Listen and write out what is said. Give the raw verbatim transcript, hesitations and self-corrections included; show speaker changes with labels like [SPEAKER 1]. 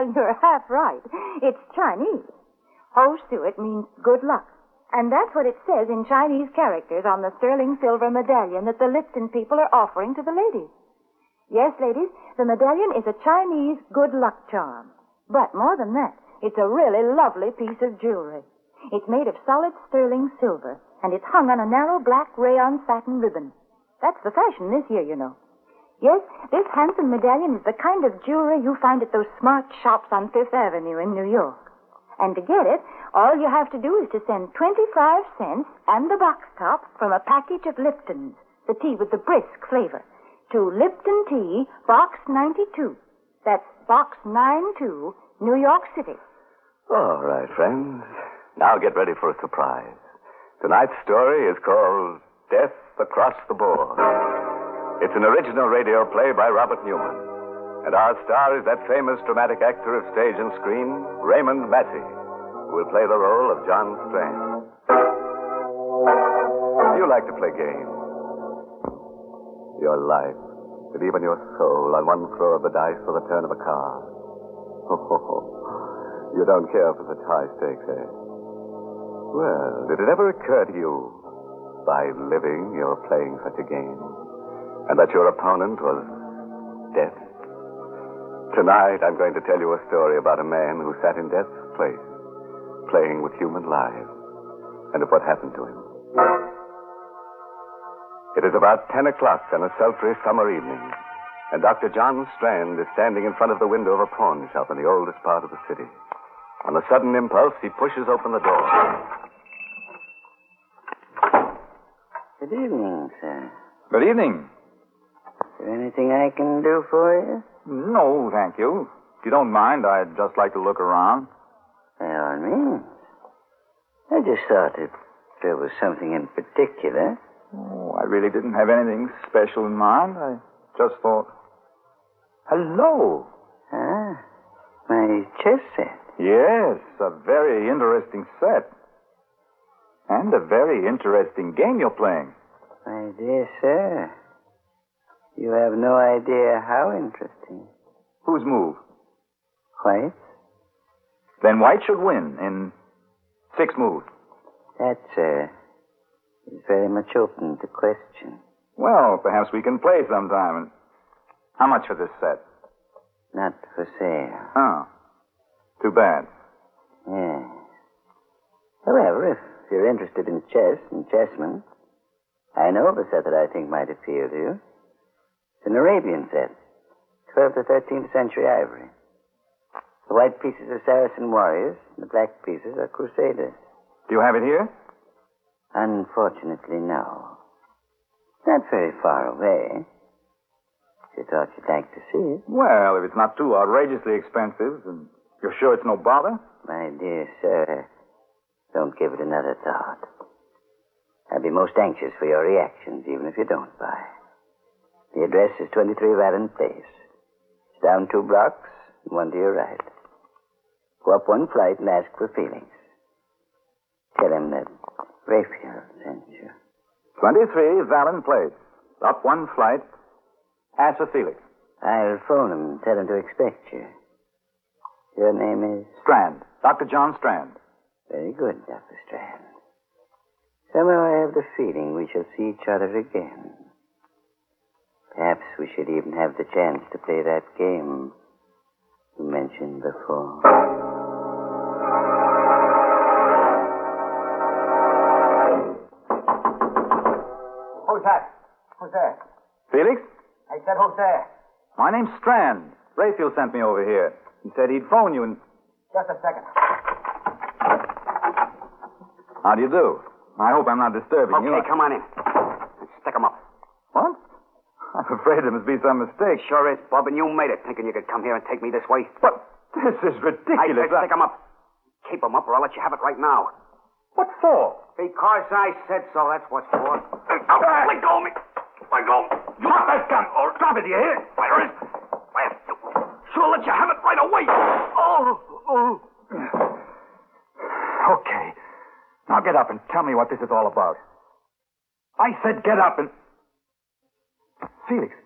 [SPEAKER 1] Well, you're half right. It's Chinese. Ho Suet means good luck. And that's what it says in Chinese characters on the sterling silver medallion that the Lipton people are offering to the ladies. Yes, ladies, the medallion is a Chinese good luck charm. But more than that, it's a really lovely piece of jewelry. It's made of solid sterling silver, and it's hung on a narrow black rayon satin ribbon. That's the fashion this year, you know. Yes, this handsome medallion is the kind of jewelry you find at those smart shops on Fifth Avenue in New York. And to get it, all you have to do is to send twenty-five cents and the box top from a package of Lipton's, the tea with the brisk flavor, to Lipton Tea, Box ninety-two. That's Box ninety-two, New York City.
[SPEAKER 2] All right, friends. Now get ready for a surprise. Tonight's story is called Death Across the Board. It's an original radio play by Robert Newman. And our star is that famous dramatic actor of stage and screen, Raymond Massey, who will play the role of John Strand. Do you like to play games? Your life, and even your soul on one throw of the dice or the turn of a card. Oh, you don't care for such high stakes, eh? Well, did it ever occur to you, by living, you're playing such a game, and that your opponent was death? Tonight, I'm going to tell you a story about a man who sat in death's place, playing with human lives, and of what happened to him. It is about ten o'clock on a sultry summer evening, and Doctor John Strand is standing in front of the window of a pawn shop in the oldest part of the city. On a sudden impulse, he pushes open the door.
[SPEAKER 3] Good evening, sir.
[SPEAKER 4] Good evening.
[SPEAKER 3] Is there anything I can do for you?
[SPEAKER 4] No, thank you. If you don't mind, I'd just like to look around.
[SPEAKER 3] By all means. I just thought if there was something in particular.
[SPEAKER 4] Oh, I really didn't have anything special in mind. I just thought... Hello.
[SPEAKER 3] Ah, my chess set.
[SPEAKER 4] Yes, a very interesting set. And a very interesting game you're playing.
[SPEAKER 3] My dear sir, you have no idea how interesting.
[SPEAKER 4] Whose move?
[SPEAKER 3] White?
[SPEAKER 4] Then White should win in six moves.
[SPEAKER 3] That, sir, is very much open to question.
[SPEAKER 4] Well, perhaps we can play sometime. And how much for this set?
[SPEAKER 3] Not for sale.
[SPEAKER 4] Oh, too bad.
[SPEAKER 3] Yeah. However, if you're interested in chess and chessmen, I know of a set that I think might appeal to you. It's an Arabian set, twelfth to thirteenth century ivory. The white pieces are Saracen warriors, and the black pieces are crusaders.
[SPEAKER 4] Do you have it here?
[SPEAKER 3] Unfortunately, no. Not very far away. If you thought you'd like to see it.
[SPEAKER 4] Well, if it's not too outrageously expensive, and you're sure it's no bother?
[SPEAKER 3] My dear sir, don't give it another thought. I'll be most anxious for your reactions, even if you don't buy. The address is twenty-three Vallon Place. It's down two blocks, and one to your right. Go up one flight and ask for Felix. Tell him that Raphael sent you.
[SPEAKER 4] twenty-three Vallon Place. Up one flight. Ask for Felix.
[SPEAKER 3] I'll phone him and tell him to expect you. Your name is?
[SPEAKER 4] Strand. Doctor John Strand.
[SPEAKER 3] Very good, Doctor Strand. Somehow I have the feeling we shall see each other again. Perhaps we should even have the chance to play that game you mentioned before.
[SPEAKER 5] Who's that? Who's there?
[SPEAKER 4] Felix?
[SPEAKER 5] I said, who's there?
[SPEAKER 4] My name's Strand. Raphael sent me over here. He said he'd phone you and...
[SPEAKER 5] Just a second.
[SPEAKER 4] How do you do? I hope I'm not disturbing
[SPEAKER 5] Okay,
[SPEAKER 4] you.
[SPEAKER 5] come on in. Stick 'em up.
[SPEAKER 4] What? I'm afraid there must be some mistake.
[SPEAKER 5] Sure is, Bob, and you made it thinking you could come here and take me this way.
[SPEAKER 4] But this is
[SPEAKER 5] I
[SPEAKER 4] ridiculous.
[SPEAKER 5] said stick 'em up. Keep 'em up or I'll let you have it right now.
[SPEAKER 4] What for?
[SPEAKER 5] Because I said so, that's what for. Oh, let go of me. Let go. You drop that gun. Or drop it, do you hear? Fire it. Well, sure let you have it right away. Oh, oh.
[SPEAKER 4] Okay. Now get up and tell me what this is all about. I said get up and... Felix,